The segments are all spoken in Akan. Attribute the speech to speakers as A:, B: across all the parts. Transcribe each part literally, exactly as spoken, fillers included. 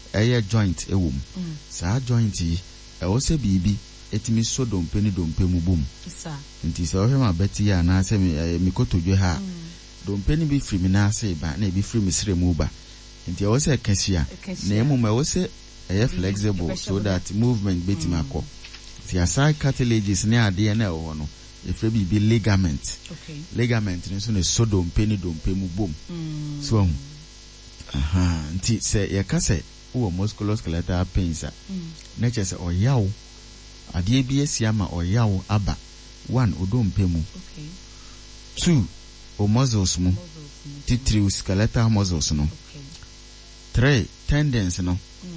A: ɛyɛ joint ɛwom saa joint yi ɛwɔ sɛ biribi etimi so dompe ni dompe mu bom nti sɛ ɔhwɛ ma bɛti ya na sɛ mi kotodwe ha dompe ni bi firi mi na ase ba na bi firi mi sire mu ba nti ɛwɔ sɛ kɛsia na emu ma ɛwɔ sɛ ɛyɛ flexible so that movement betimi akɔ ti aside cartilages ne ade na ɛwɔ no efre bi bi ligament ligament ni so ne so dompe ni dompe mu bom so aha nti sɛ yɛka sɛ wo musculoskeletal pains a na kyɛ sɛ ɔyaw adeɛ bi asia ma ɔyaw aba one odompe mu two o muscles mu three skeletal muscles no three tendons no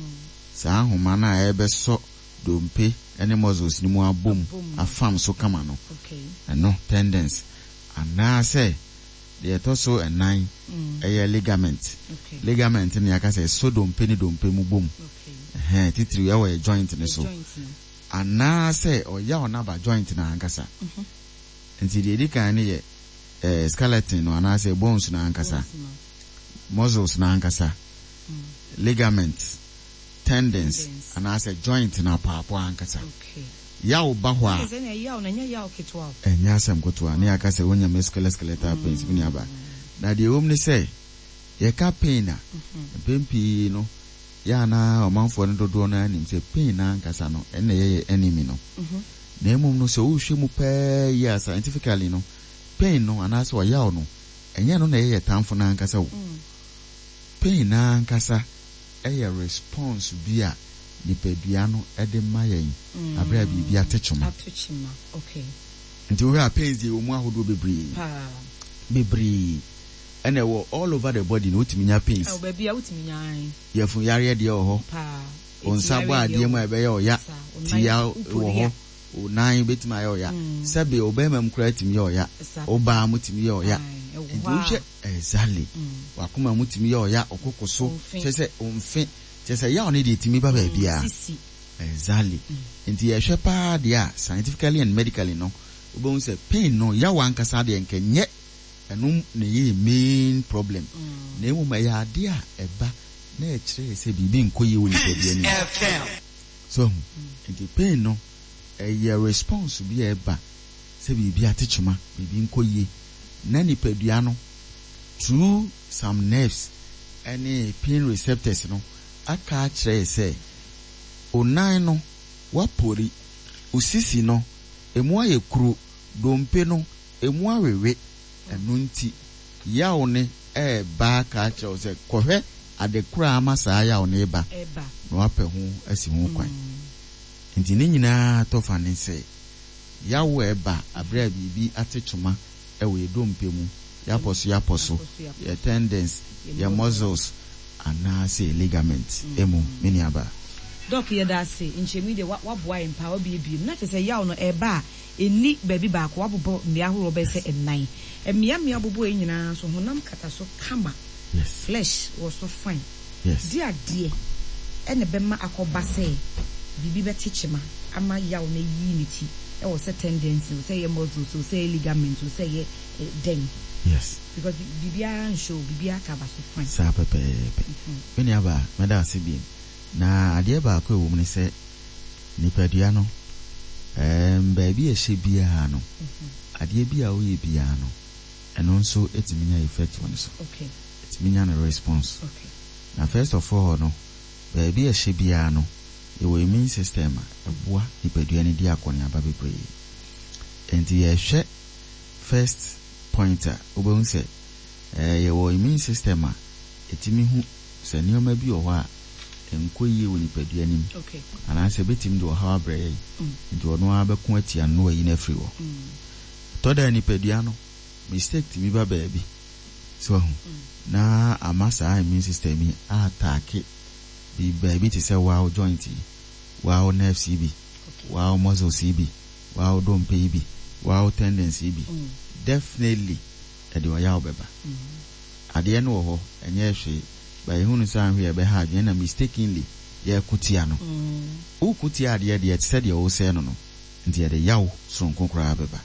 A: saa homa na ɛbɛsɔ dompe ene muscles ni mu abom afam so kama no ɛno tendons ana sɛ de to so enan ɛyɛ ligament ligament ni aka sɛ so dompe ni dompe mu bom eh titiri ya wɔ joint ni so ana sɛ ɔya ona ba joint na ankasa nti de di kan ni yɛ eh skeleton no ana sɛ bones na ankasa muscles na ankasa ligament tendons ana sɛ joint na paapo ankasa yaw ba ho a
B: yaw na nya yaw ketwa
A: enya asem ketwa ne aka sɛ wonya musculoskeletal pains bi ni aba na de wom ni sɛ ye ka pain na pempi no ya na omanfo no dodo na anim sɛ pain na ankasa no ene ye enemy no na emum no sɛ wo hwe mu pa ya scientifically no pain no ana sɛ yaw no enya no na ye tamfo na ankasa wo pain na ankasa ɛyɛ response bi a nipadua no ɛde mayen abra bibia atechuma
B: atechuma okay
A: nti wo ha pains ye wo mu ahodo bebree
B: pa
A: bebree and ɛwɔ all over the body no utimi nya pains
B: oh baby a utimi nya an
A: ye fun yare de ho
B: pa
A: on sabo ade mu ebe ye oya ti ya wo ho o nine betima ye oya sebe obema mkura timi ye oya oba mutimi ye oya nti wo hwe exactly wakoma mutimi ye oya okokoso sese onfe sese ya oni de timi ba ba bia exactly nti ye hwe pa de a scientifically and medically no obon say pain no ya wankasa de enkenye enu ne ye main problem na emu ma ya ade a eba na e kire se bibi nkoye woni pedi ani so nti pain no e ye response bi eba se bibi atechuma bibi nkoye na ni pedua no through some nerves any pain receptors no aka kire se onan no wapori osisi no emu aye kuro dompe no emu awewe enu nti yawo ne e ba ka kire se kohwe adekura amasa yawo ne ba
B: eba
A: no apɛ ho asi ho kwan nti ne nyina to fa ne se yawo eba abra bibi atechuma e we dompe mu yaposo yaposo ya tendons ya muscles ana se ligament emu mini aba
B: doc yeda se nchemi de waboa empower bibi na te se yawo no eba eni baby ba ko wabobo mmia horo be se ennan mmia mmia bobo enyina so honam kata so kama
A: yes
B: flesh was so fine
A: yes
B: dia die ene be ma akoba se bibi betechema ama yawo na yi ni ti e wo se tendency wo se ye muscle so se ligament so se ye den
A: yes
B: because bibia show bibia kaba so fine
A: sa pepe mini aba meda sibi na ade ba ko wo mni se nipadua no em baby e hye bia no ade bia wo ye bia no eno nso etiminya effect won so
B: okay
A: etiminya na response
B: okay
A: na first of all no baby e hye bia no e wo immune system aboa nipadua ne di akoni aba bebre enti ye hwe first pointer obon se eh ye wo immune system a etimi hu se nioma bi o ho a enkoyie woni padua nim
B: okay
A: ana se betim do ha abre yi nti ono abeko atia no ayi na free wo to da ni padua no mistake timi ba baabi so na amasa immune system yi attack bi baabi ti se wow joint wow nerve C B wow muscle C B wow dompe bi wow tendency bi definitely ade o ya obeba ade no ho enye hwe ba ehunu san hwe be ha na mistakenly ye kutia no o kutia ade ade said ye o se no no nti ade yawo sonko kra beba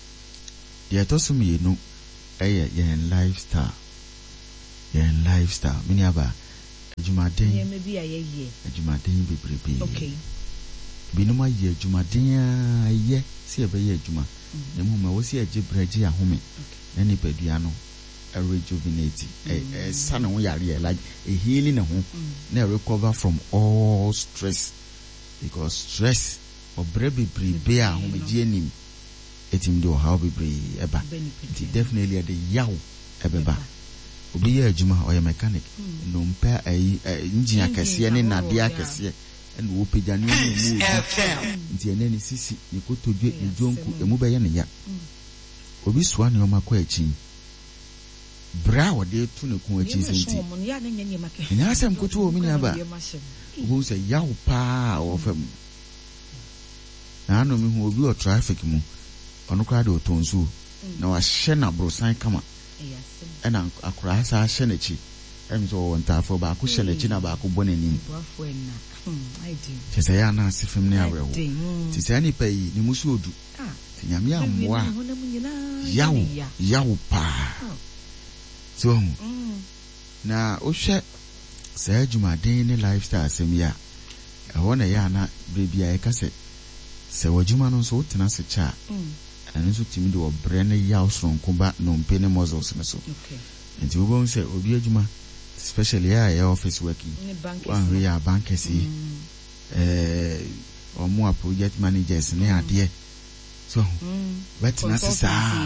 A: de to sum ye no eye ye lifestyle ye lifestyle mini aba adwumaden
B: ye maybe aye ye
A: adwumaden bebrebe
B: okay
A: binom aye adwumaden aye se ebe ye adwuma na mu ma wo se agye braji ahome na ni padua no a rejuvenate eh sana ho yare like a healing ho na recover from all stress because stress obre bebrebe a ho megye anim etim do how bebre eba it definitely the yaw ebeba obi ye adwuma o ye mechanic no mpa ayi engine akese ne nade akese and wo pagya ne mu nti ene ni sisi ni kotodwe ni jonku emu be ye ne ya obi soa ne o makọ achi bra wo de tu ne ko achi senti nya asem koto o mi na ba wo se yaw pa o fam na no mi hu obi o traffic mu ono kra de otonsu na wa hye na brosan kama ena akura sa hye na chi em so won ta fo ba ko hye na chi na ba ko bonanim Chese ya na asifim ne awewo ti se ani pa yi ni musu odu ti nyame amwa yawo yawo pa so na o hwe se adwumaden ne lifestyle asem ya e ho na ya na brebia e ka se se wadwuma no so tena se cha and so timi de obre ne yawo sonko ba no mpe ne muscles ne so okay nti wo bon se obi adwuma especially ya yeah, office working one we are bankers mm. eh or more project managers ne ade so but na sisa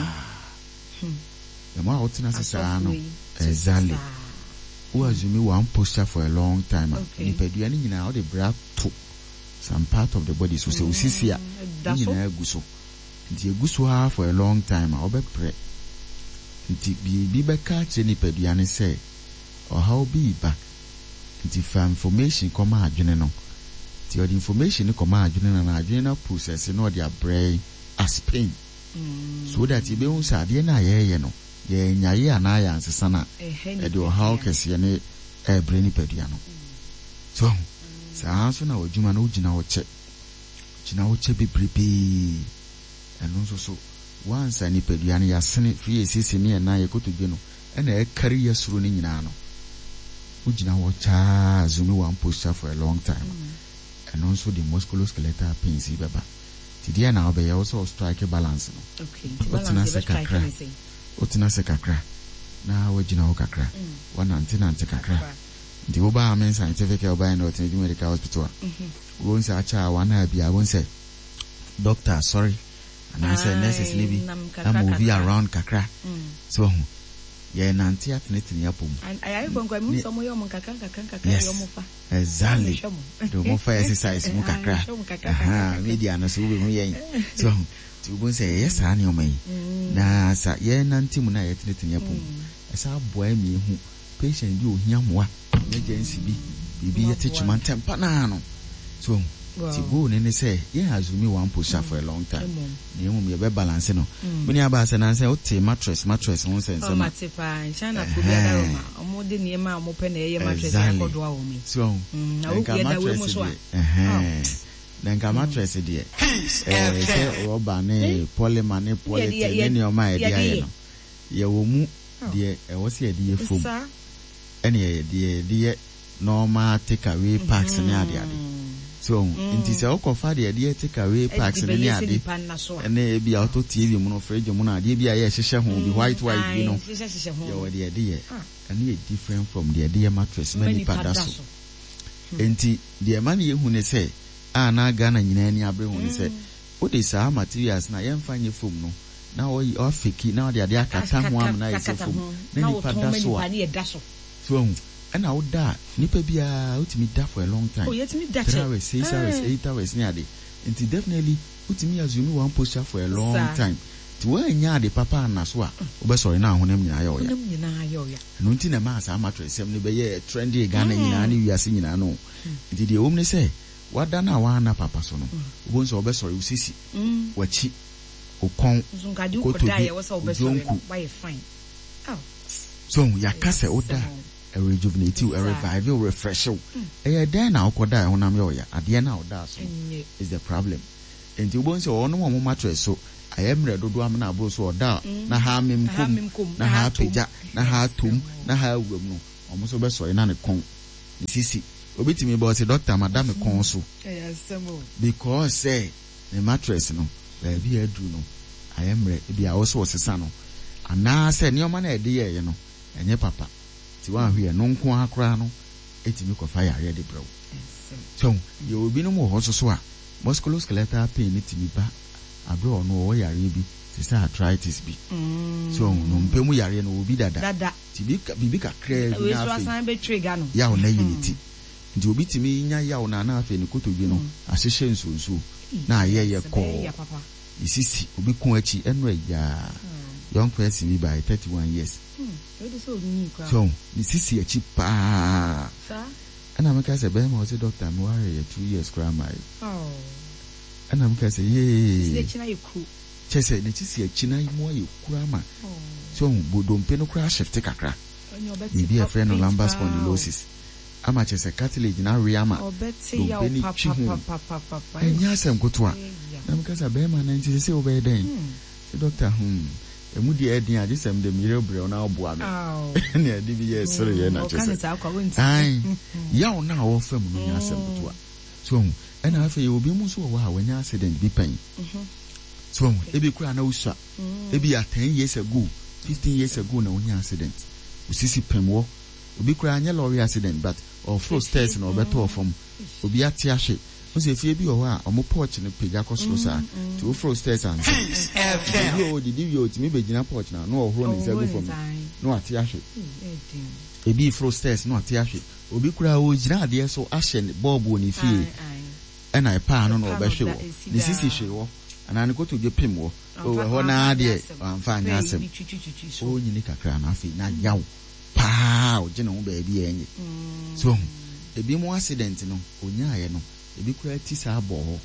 A: the more out na sisa no exactly who assume one posture for a long time ni pedua ni nyina all the bra to some part of the body so say usisia nyina aguso nti aguso ha for a long time a obepre nti bi bi be ka che ni pedua ni say or how be back nti fa information come adwene no ti the information come adwene na adwene na process no their brain as pain mm. so that you be un sa de na ye ye no ye nyaye ana ya ansesa na e do how kese ne e brain pedua no so sa so na odwuma na ogina wo che gina wo che bebrebe eno so so once ani pedua ne ya sene free sisi ne na ye kotodwe no e na e carry yesuro ne nyina no ujina wacha zumi one posture for a long time mm. and also the musculoskeletal pains baba tidia na obey also strike balance no
B: okay
A: otina se kakra otina se kakra na wajina wo kakra wana antina ante kakra ndi wo ba amen scientific oba na otina di medical hospital mhm won sa acha wana bia won say doctor sorry and I say nurses libi am move around kakra so yeah, nanti atneti ya pom.
B: Ayi bonkwa mu so mo yo mo kakra kakra kakra yo mo fa.
A: Exactly. Do mo fa exercise mu kakra. Aha, media no so we mu yen. So, ti ubon say yes ani o mai. Na sa ye nanti mu na ye atneti ya pom. Esa boa mi hu patient bi ohia moa. Emergency bi bibi ye techman tempa na no. So, ti go ne ne say ye azumi one posture for a long time. Ne mu ye be balance no. Buni aba say na say o te mattress mattress won say
B: o matipa nchana kubia da roma omo de ne ma omo pe na ye mattress akodo a wo mi.
A: So,
B: na wo ye da we mo so a.
A: Eh. Then ka mattress de eh say rubber ne polymer ne polyethylene ne o ma e dia ye no. Ye wo mu de e wo se e de foam. Ene ye de de normal take away packs ne ade ade. So, inti se okofa de de take away packs ne ne ade. Ene bi auto T V mu no fridge mu na de bi aye hyehyɛ ho bi white white you know. Ye wo de de and e different from the de mattress many padaso. Inti de man ye hu ne say a na Ghana nyina ni abre hu ne say o de sa materials na ye mfa nye foam no. Na o o fake na de ade akata ho am na ye foam. Na ni padaso. So, and I would die. Nipa bia utimi da for a long time.
B: Oh, yet me da.
A: Three hours, six hours, eight hours near day. And definitely utimi assume one posture for a long Sir. time. To where nya de papa and naswa. Obe sorry na honem nyina yo ya.
B: Honem nyina yo ya.
A: No nti na ma sa mattress sem ne be ye trendy Ghana nyina ni wiase nyina no. Nti de omne say wada na wa na papa so no. Obo nso obe sorry usisi. Wachi okon.
B: Zunkadi ukoda ye wo so obe sorry. Why fine. Oh.
A: So yakase oda a rejuvenate you, a revive you, refresh you. Eh, then now could die on Amoya. At the end of that is the problem. And you won't say, oh, no more mattress. So I am ready to do amna bros or da. Na ha mim kum, na ha pija, na ha tum, na ha no. Almost over so in a con. sisi obi timi bo say doctor madam kon so because say the mattress no baby adu no ayemre bia wo so sesa no ana say ne oma na ede ye no enye papa ti wan hwe no nko akora no etimi ko fa yare de brew so ye obi no mo ho so so a musculoskeletal pain ni timi ba abro no wo yare bi sister arthritis bi so no mpemu yare no obi dada
B: dada
A: ti bi bibi kakra
B: bi na afi we so asan be trigger no
A: ya o na unity nti obi timi nya ya o na na afi ni kotodwe no ahehye nsonso na ayeye ko isisi obi kun achi eno ya young person bi by thirty-one years so ni sisi achi pa sa ana maka say be ma o say doctor no worry two years grandma oh ana maka say ye sisi achi na yiku chese ni sisi achi na mo yikura ma so bodompe no kura shift kakra ni bi a friend of lumbar spondylosis ama chese cartilage na riama dompe ni chihu enya sem kotoa na maka say be ma na nti say obey den doctor hmm emu di edin ade sem de mire obre na obo ame na ade bi ye sere ye na chese ai ya ona wo fam no nya sem kotoa so ena afa ye obi mu so wo ha wanya accident bi pan so ebi kura na usha ebi ya ten years ago fifteen years ago na onya accident usisi pemwo obi kura anya lorry accident but or floor stairs na obeto from obi ati ahwe o se fie bi o ha omo porch ne pega kosoro sa to floor stairs and yo did you to me begina porch na no ohro ne sego from no ati ahwe ebi floor stairs no ati ahwe obi kura o jira ade so ahwe bulb woni fie and I pa no no obehwe wo ni sisi hwe wo ana ne koto je pem wo o ho na ade amfa anya asem o nyini kakra na afi na yawo pa o je no ba bi enye so ebi mo accident no onya ye no ebi kura ti sa abo ho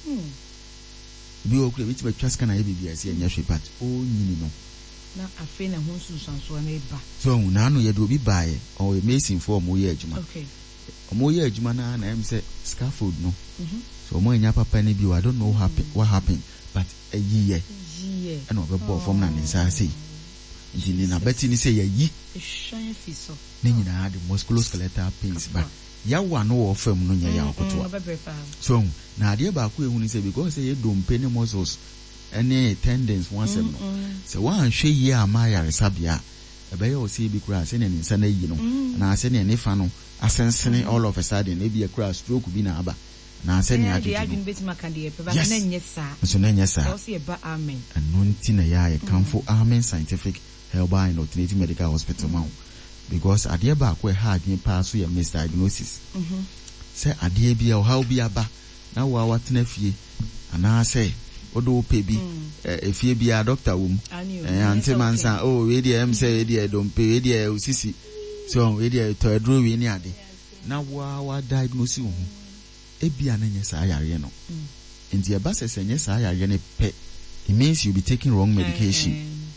A: bi o kura bi ti ba twaska na ye bi bi ase enye hwe pat o nyini no
B: na afi na ho susanso na eba
A: so na no ye do bi baaye o amazing for mo ye adwuma okay mo ye adwuma na na em say scaffold no so mo nya papa ni bi I don't know what happened what happened but a year year and over both from nan say ndi na beti ni say yi ehwan fi so ni nyina the musculoskeletal pains but ya wa no wo fam no nya ya okoto so na ade ba ko ehun ni say because say dompe ni muscles any tendons once no so wan hwe yi ama ya resabia e be yo say bi kura say ne nsa na yi no na say ne ne fa no asensene all of a sudden e bi a kura stroke bi na aba na say ne adu
B: yes na nyesa
A: so na nyesa
B: o say ba amen
A: anunti na ya e kanfo amen scientific health and alternative medical hospital ma because ade ba ko e ha adwen pa so ya misdiagnosis mhm say ade bia o how bia ba na wa watena fie ana say odo pebi e fie bia doctor wom eh ante mansa oh we dey am say we dey don pe we dey usisi so we dey to adro we ni ade na wa wa diagnose wo ebia na nyesa ayare no nti e ba sese nyesa ayare ne pe it means you be taking wrong medication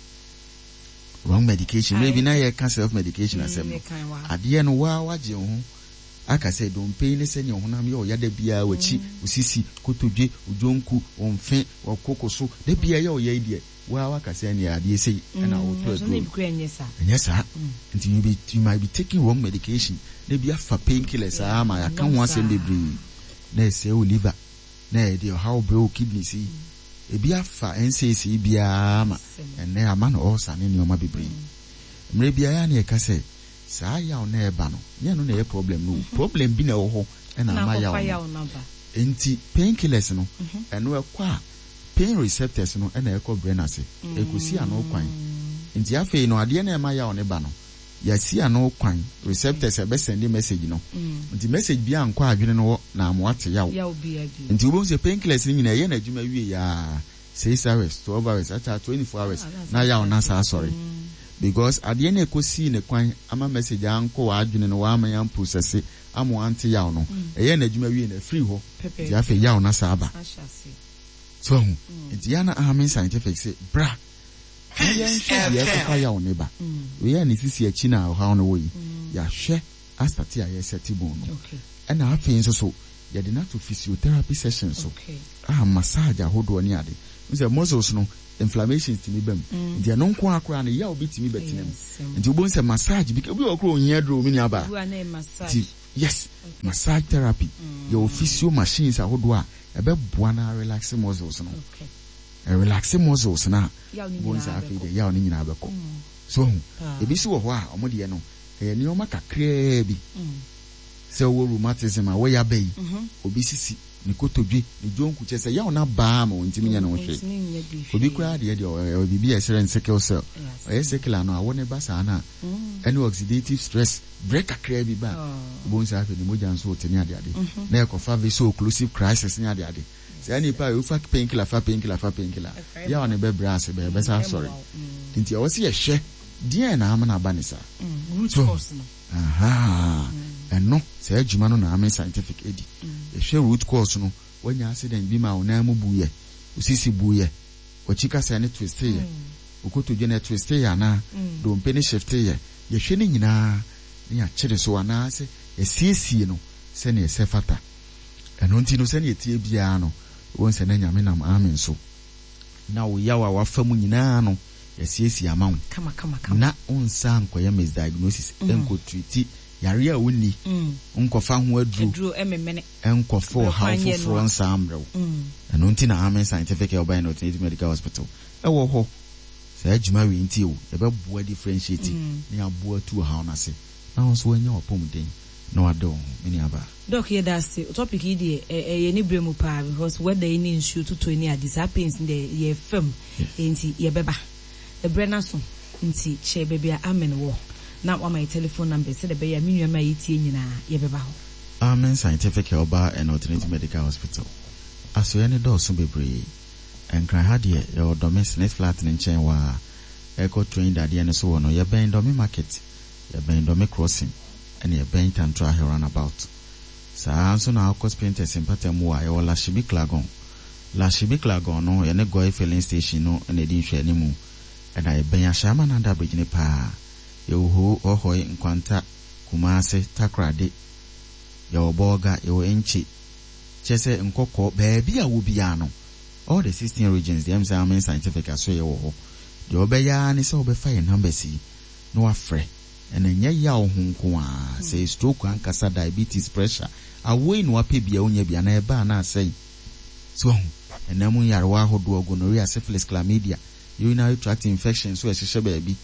A: wrong medication maybe na ye can self medication asem ade no wa wa je ho aka say don pay ne senye honam ye o ya da bia wachi usisi kotodwe ujonku onfe okokoso da bia ye o ya ide wa wa ka say ne ade say na o to do nyesa nti you be you might be taking wrong medication da bia fa painkillers ah ma ya kan wa sem bebre na say o liver na e dey how bro kidney see e bia fa N C C bia ma ene ama na o sa ne ne o ma bebre mre bia ya na e ka say sa ya na eba no ye no na ye problem no problem bi na wo ho e na ma ya no enti painkillers no eno e kwa pain receptors no e na e ko brain ase e ko si ano kwan enti afi no ade na e ma ya ne ba no ya si ano kwan receptors e be send message no enti message bi an kwa adwene no na mo ate ya wo enti wo se painkillers ni na ye na adwuma wie ya six hours twelve hours ata twenty-four hours na ya na sa sorry because at the end ekosi ne kwan ama message anko wa adwene no wa ama yan process amo ante yaw no eye na adwuma wie na free ho ti afa yaw na sa aba so nti ya na amen scientific say bra ayen hwe ya fa yaw ne ba we ya ni sisi achi na ha no wo yi ya hwe astati aye setibo no and na afa nso so ya de na to physiotherapy sessions so ah massage ahodo ni ade nse muscles no inflammations timi bem nti ano nko akora na ya obi timi betinam nti obo nse massage bi obi okro onye adro mi ni aba nti yes okay. Massage therapy mm. Your physio machines are what ebe buana relaxing muscles no okay. A relaxing muscles na bones are feed ya oni nyina abeko so ebi si wo ho a omo de no e ni o maka kra bi se wo rheumatism a wo ya bai obi sisi ni kotodwe ni jonku che se ya ona ba ma won timi nya no hwe obi kra de de o bibi e sere sickle cell o sickle no a wo ne ba sa na any oxidative stress break akra bi ba bones are feed ni moja nso o teni ade ade na e ko fa vaso occlusive crisis ni ade ade se ani pa you fa painkiller fa painkiller fa painkiller ya on be brass be be sa sorry nti o se ye hye dia na am na ba ni sa
B: root cause no
A: aha eno se adwuma no na am scientific edi e hwe root cause no wanya accident bi ma ona mu buye osisi buye o chika se ne twist ye okotodwe na twist ye na do mpeni shift ye ye hwe ni nyina ni a kire so ana se e siesie no se ne se fata eno nti no se ne etie bia no won se na nyame nam amen so na wo yawa wa famu nyina no yesiesie amawo
B: kama kama kama
A: na onsa nkoya misdiagnosis enko treat yare a woni nkofa ho aduru
B: aduru ememene
A: enkofo how for France amrew eno nti na amen scientific urban North Medical Hospital e wo ho se adwuma we nti o ye be boa differentiate ni aboa tu ha na se na onso wanya opomden no ado mini aba
B: doc here that's the topic here eh ni bremu pa because whether any issue to to any disappearance in the ye film enti ye beba e brena so nti che bebia amen wo na wa my telephone number say the be ya minua ma yitie nyina ye beba ho
A: Amen Scientific Oba and Alternative Medical Hospital aso ye ne do so bebre enkran ha de ye domestic flat ne nchen wa eco train dade ne so wono ye ben domi market ye ben domi crossing and ye ben tantra here run about sa so na akos painters empatemu wa ye wala shibi klagon la shibi klagon no ye ne go filling station no and e din hwe ne mu and I ben ashama na da bridge ne pa ye ho ohoi nkwanta Kumase takrade ye oboga ye enchi chese nkoko baabi a wo bia no all the sixteen regions the Amen Scientific aso ye wo ho de obeya ne se obefa ye numbers yi no afre and enye ya wo hunko a say stroke ankasa diabetes pressure awoi no ape bia onya bia na eba na asai so enamu yarwa hodo gonorrhea syphilis chlamydia urinary tract infection so ehye baabi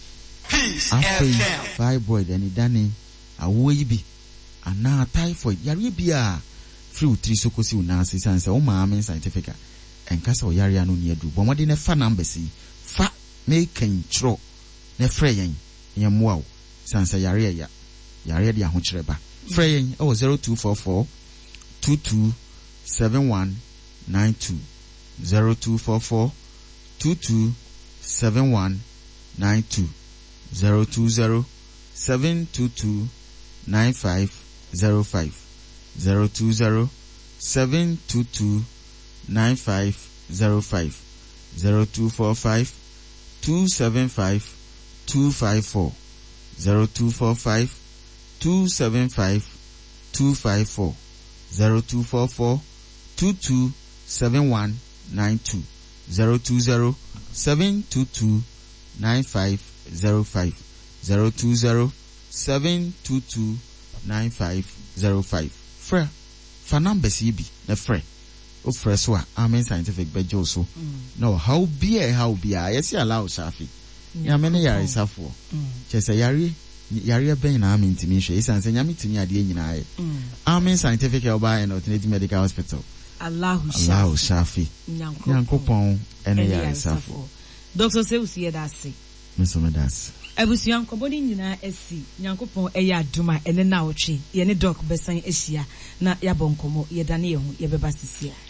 A: afei fibroid and dani awoi bi ana typhoid yare bia free three sokosi unase sanse o ma Amen Scientific enkasa o yare anu ni adu bomode ne fa numbers fa make control ne frɛ yen yemwa sanse yare ya yare de ahokyere ba frɛ yen o zero two four four two two seven one nine two zero two four four two two seven one nine two zero two zero seven two two nine five zero five zero two zero seven two two nine five zero five zero two four five two seven five two five four zero two four five two seven five two five four zero two four four two two seven one nine two zero two zero seven two two nine five zero five zero two zero seven two two nine five zero five fra fa numbers yi bi na fra o fra so a Amen Scientific bejo so no how be how be a yes allow safi ya me ne yare safo chese yare yare ben na Amen timi hwe isanse nyame timi ade nyina aye Amen Scientific Oba and Alternative Medical Hospital
B: Allahu Shafi
A: Allahu Shafi Nyankopon ene yare safo
B: Doctor Seusi Yedase
A: Mister Medas
B: Abusuan kobodi nyina esi Nyankopon eya aduma ene na otwe ye ne doc besan ehia na yabonkomo ye dane ye hu ye beba sisia